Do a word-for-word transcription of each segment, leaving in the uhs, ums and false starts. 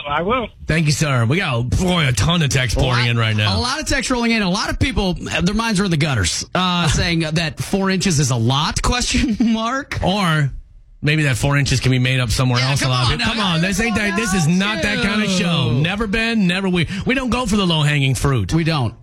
I will. Thank you, sir. We got, boy, a ton of text pouring in right now. A lot of text rolling in. A lot of people, their minds are in the gutters, uh, saying that four inches is a lot, question mark. Or maybe that four inches can be made up somewhere Yeah, else. come a lot on of it. now. Come on. This ain't that. This is not that kind of show. Ew. Never been, never we. We don't go for the low-hanging fruit. We don't.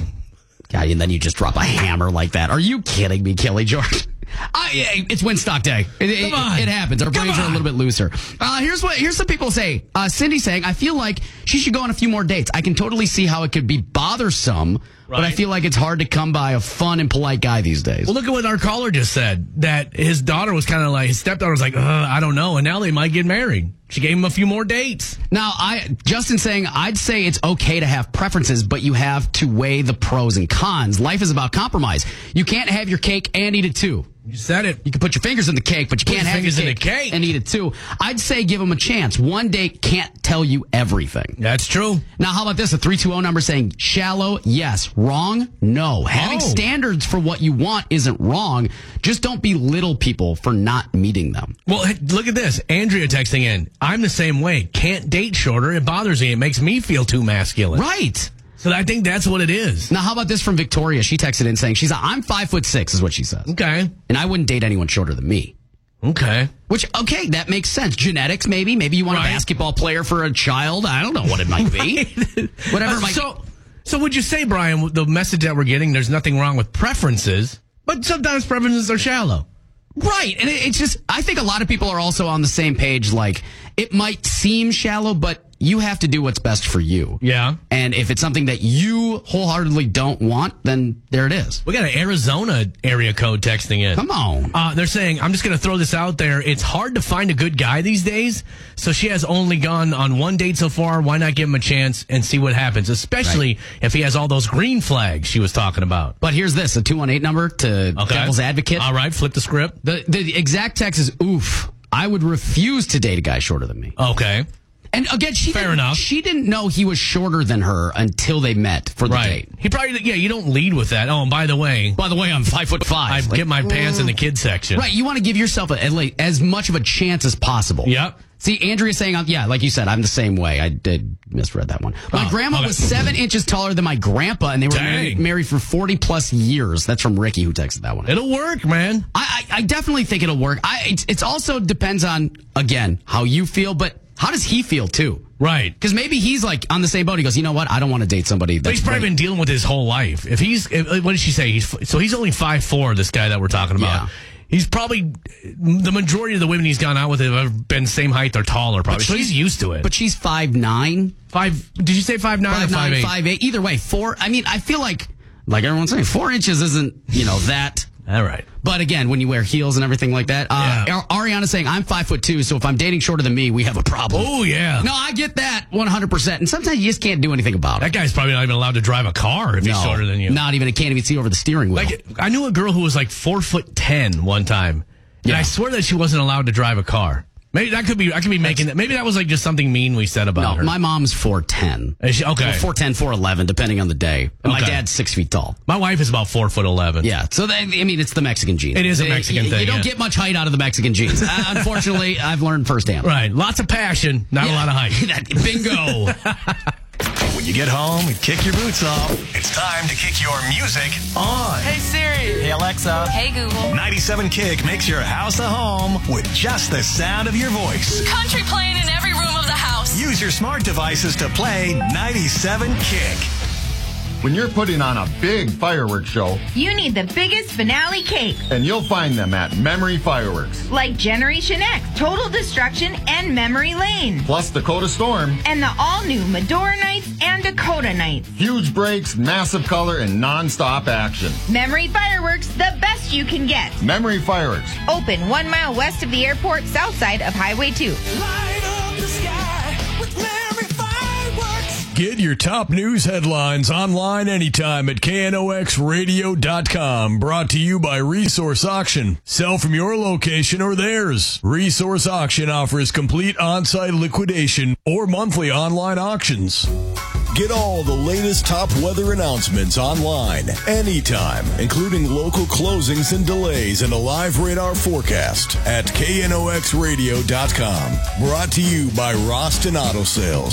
God, and then you just drop a hammer like that. Are you kidding me, Kelly George? Uh, yeah, it's Winstock Day. It, it, it happens. Our brains are a little bit looser. Uh, here's what. Here's some people say. Uh, Cindy saying, I feel like she should go on a few more dates. I can totally see how it could be bothersome, right. But I feel like it's hard to come by a fun and polite guy these days. Well, look at what our caller just said. That his daughter was kind of like, his stepdaughter was like, uh, I don't know. And now they might get married. She gave him a few more dates. Now, I Justin saying, I'd say it's okay to have preferences, but you have to weigh the pros and cons. Life is about compromise. You can't have your cake and eat it too. You said it. You can put your fingers in the cake, but you Put can't your have your fingers in cake, the cake and eat it too. I'd say give them a chance. One date can't tell you everything. That's true. Now, how about this? A three two zero number saying shallow, yes. Wrong, no. Having Oh. standards for what you want isn't wrong. Just don't belittle people for not meeting them. Well, hey, look at this. Andrea texting in. I'm the same way. Can't date shorter. It bothers me. It makes me feel too masculine. Right. So I think that's what it is. Now, how about this from Victoria? She texted in saying, she's I'm five foot six is what she says. Okay. And I wouldn't date anyone shorter than me. Okay. Which, okay, that makes sense. Genetics, maybe. Maybe you want Right. a basketball player for a child. I don't know what it might be. Whatever it Uh, might so, so would you say, Brian, the message that we're getting, there's nothing wrong with preferences, but sometimes preferences are shallow. Right. And it, it's just, I think a lot of people are also on the same page. Like, it might seem shallow, but you have to do what's best for you. Yeah. And if it's something that you wholeheartedly don't want, then there it is. We got an Arizona area code texting in. Come on. Uh, they're saying, I'm just going to throw this out there. It's hard to find a good guy these days. So she has only gone on one date so far. Why not give him a chance and see what happens? Especially right. if he has all those green flags she was talking about. But here's this, a two one eight number to okay. Devil's Advocate. All right, flip the script. The, the exact text is, oof, I would refuse to date a guy shorter than me. Okay. And again, she Fair didn't, enough. She didn't know he was shorter than her until they met for the right. date. He probably, yeah, you don't lead with that. Oh, and by the way. By the way, I'm five foot five. I like, get my pants in the kids section. Right. You want to give yourself a, like, as much of a chance as possible. Yep. See, Andrea's saying, yeah, like you said, I'm the same way. I did misread that one. My oh, grandma okay. was seven inches taller than my grandpa, and they were Dang. married, married for forty plus years. That's from Ricky, who texted that one. It'll work, man. I, I, I definitely think it'll work. I, it's, it's also depends on, again, how you feel, but how does he feel, too? Right. Because maybe he's like on the same boat. He goes, you know what? I don't want to date somebody that's but he's probably great. been dealing with his whole life. If he's, if, what did she say? He's, so he's only five foot four, this guy that we're talking about. Yeah. He's probably, the majority of the women he's gone out with have been same height or taller, probably. So he's used to it. But she's five nine. Five, did you say five nine Five or five nine, eight? five eight. Either way, four. I mean, I feel like, like everyone's saying, four inches isn't, you know, that. All right. But again, when you wear heels and everything like that, uh, Yeah. Ariana's saying, I'm five foot two, so if I'm dating shorter than me, we have a problem. Oh, yeah. No, I get that one hundred percent. And sometimes you just can't do anything about it. That guy's probably not even allowed to drive a car if he's No, shorter than you. Not even, it can't even see over the steering wheel. Like, I knew a girl who was like four foot ten one time. And Yeah. I swear that she wasn't allowed to drive a car. Maybe that could be, I could be making that. Maybe that was like just something mean we said about no, her. my mom's four ten. Is she- okay. four ten, four eleven, depending on the day. And my Okay. dad's six feet tall. My wife is about four foot eleven. Yeah, so they, I mean, it's the Mexican gene. It is a Mexican you, thing, You don't yeah. get much height out of the Mexican genes. uh, unfortunately, I've learned firsthand. Right. Lots of passion, not a Yeah. lot of height. That- Bingo. When you get home and kick your boots off, it's time to kick your music on. Hey Siri. Hey Alexa. Hey Google. ninety-seven Kick makes your house a home with just the sound of your voice. Country playing in every room of the house. Use your smart devices to play ninety-seven Kick. When you're putting on a big fireworks show, You need the biggest finale cake, and you'll find them at Memory Fireworks. like Generation X, Total Destruction, and Memory Lane. Plus Dakota Storm, And the all-new Medora Nights and Dakota Nights. huge breaks, massive color, and non-stop action. Memory Fireworks, the best you can get. Memory Fireworks. Open one mile west of the airport, south side of Highway two. Light up the sky with Memory Fireworks. Get your top news headlines online anytime at K N O X radio dot com. Brought to you by Resource Auction. Sell from your location or theirs. Resource Auction offers complete on-site liquidation or monthly online auctions. Get all the latest top weather announcements online anytime, including local closings and delays and a live radar forecast at K N O X radio dot com. Brought to you by Roston Auto Sales.